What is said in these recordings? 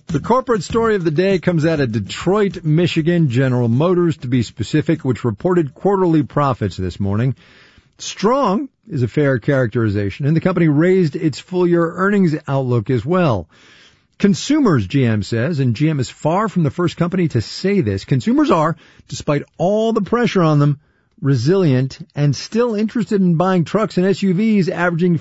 The corporate story of the day comes out of Detroit, Michigan, General Motors to be specific, which reported quarterly profits this morning. Strong is a fair characterization, and the company raised its full-year earnings outlook as well. Consumers, GM says, and GM is far from the first company to say this, consumers are, despite all the pressure on them, resilient and still interested in buying trucks and SUVs averaging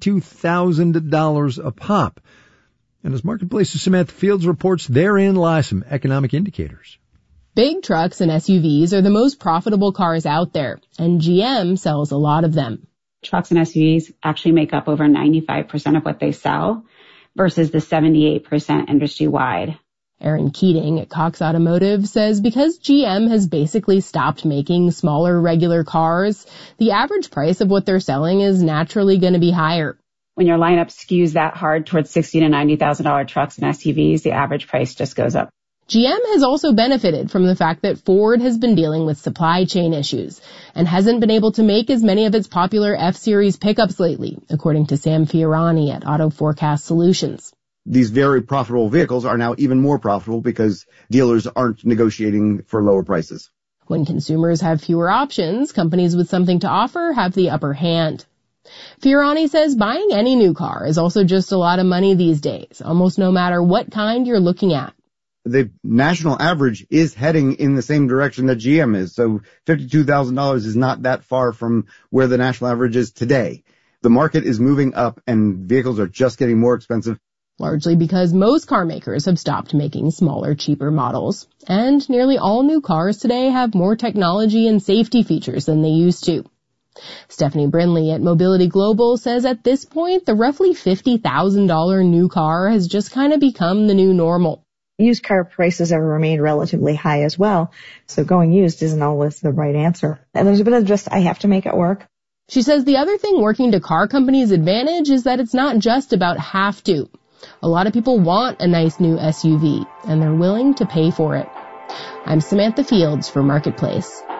$52,000 a pop. And as Marketplace's Samantha Fields reports, therein lie some economic indicators. Big trucks and SUVs are the most profitable cars out there, and GM sells a lot of them. Trucks and SUVs actually make up over 95% of what they sell versus the 78% industry-wide. Aaron Keating at Cox Automotive says because GM has basically stopped making smaller regular cars, the average price of what they're selling is naturally going to be higher. When your lineup skews that hard towards $60,000 to $90,000 trucks and SUVs, the average price just goes up. GM has also benefited from the fact that Ford has been dealing with supply chain issues and hasn't been able to make as many of its popular F-Series pickups lately, according to Sam Fiorani at Auto Forecast Solutions. These very profitable vehicles are now even more profitable because dealers aren't negotiating for lower prices. When consumers have fewer options, companies with something to offer have the upper hand. Fiorani says buying any new car is also just a lot of money these days, almost no matter what kind you're looking at. The national average is heading in the same direction that GM is, so $52,000 is not that far from where the national average is today. The market is moving up and vehicles are just getting more expensive. Largely because most car makers have stopped making smaller, cheaper models. And nearly all new cars today have more technology and safety features than they used to. Stephanie Brinley at Mobility Global says at this point, the roughly $50,000 new car has just kind of become the new normal. Used car prices have remained relatively high as well, so going used isn't always the right answer. And there's a bit of just, I have to make it work. She says the other thing working to car companies' advantage is that it's not just about have to. A lot of people want a nice new SUV, and they're willing to pay for it. I'm Samantha Fields for Marketplace.